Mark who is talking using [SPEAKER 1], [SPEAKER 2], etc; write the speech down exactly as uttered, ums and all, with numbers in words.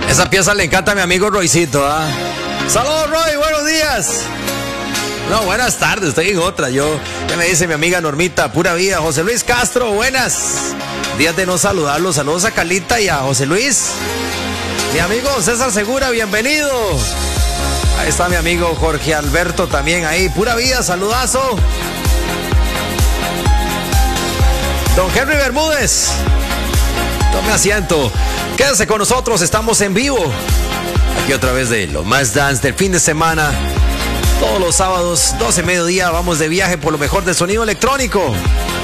[SPEAKER 1] Esa pieza le encanta a mi amigo Roycito, ¿ah? Saludos, Roy, buenos días. No, buenas tardes, estoy en otra. Yo, ¿qué me dice mi amiga Normita? Pura vida. José Luis Castro, buenas. Días de no saludarlos. Saludos a Carlita y a José Luis. Mi amigo César Segura, bienvenido. Ahí está mi amigo Jorge Alberto también ahí. Pura vida, saludazo. Don Henry Bermúdez, tome asiento. Quédese con nosotros, estamos en vivo. Aquí otra vez de lo más dance del fin de semana. Todos los sábados, doce mediodía, vamos de viaje por lo mejor del sonido electrónico.